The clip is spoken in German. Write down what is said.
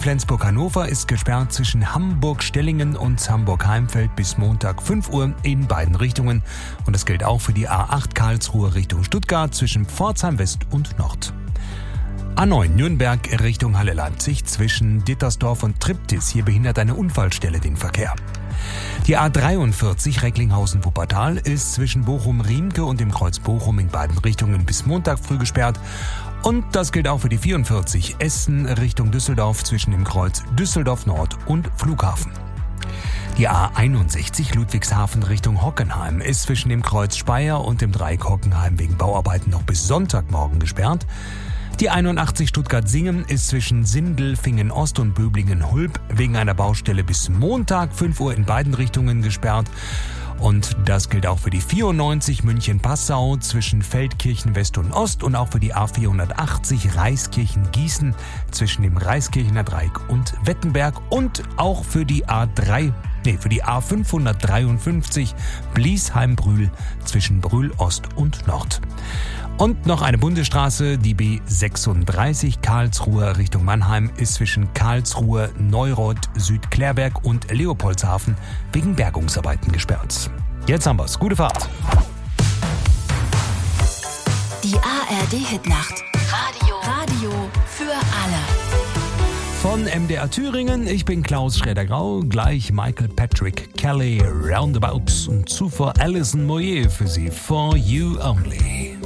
Flensburg-Hannover ist gesperrt zwischen Hamburg-Stellingen und Hamburg-Heimfeld bis Montag 5 Uhr in beiden Richtungen. Und das gilt auch für die A8 Karlsruhe Richtung Stuttgart zwischen Pforzheim West und Nord. A9 Nürnberg Richtung Halle Leipzig zwischen Dittersdorf und Triptis. Hier behindert eine Unfallstelle den Verkehr. Die A43 Recklinghausen-Wuppertal ist zwischen Bochum-Riemke und dem Kreuz Bochum in beiden Richtungen bis Montag früh gesperrt. Und das gilt auch für die 44 Essen Richtung Düsseldorf zwischen dem Kreuz Düsseldorf Nord und Flughafen. Die A61 Ludwigshafen Richtung Hockenheim ist zwischen dem Kreuz Speyer und dem Dreieck Hockenheim wegen Bauarbeiten noch bis Sonntagmorgen gesperrt. Die 81 Stuttgart-Singen ist zwischen Sindel, Fingen-Ost und Böblingen-Hulb wegen einer Baustelle bis Montag 5 Uhr in beiden Richtungen gesperrt. Und das gilt auch für die 94 München-Passau zwischen Feldkirchen West und Ost und auch für die A480 Reiskirchen-Gießen zwischen dem Reiskirchener Dreieck und Wettenberg und auch für die A553 Bliesheim-Brühl zwischen Brühl Ost und Nord. Und noch eine Bundesstraße, die B36 Karlsruhe Richtung Mannheim ist zwischen Karlsruhe, Neureuth, Südklärberg und Leopoldshafen wegen Bergungsarbeiten gesperrt. Jetzt haben wir's. Gute Fahrt. Die ARD-Hitnacht. Radio für alle. Von MDR Thüringen, ich bin Klaus Schrader-Grau, gleich Michael Patrick Kelly Roundabouts und zuvor Alison Moyet für Sie, For You Only.